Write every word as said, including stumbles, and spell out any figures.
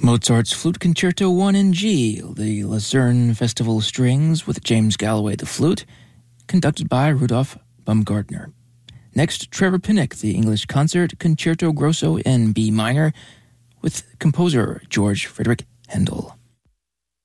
Mozart's Flute Concerto one in G, the Lucerne Festival Strings with James Galloway the flute, conducted by Rudolph Baumgartner. Next, Trevor Pinnock, the English Concert Concerto Grosso in B minor, with composer George Frederick Handel.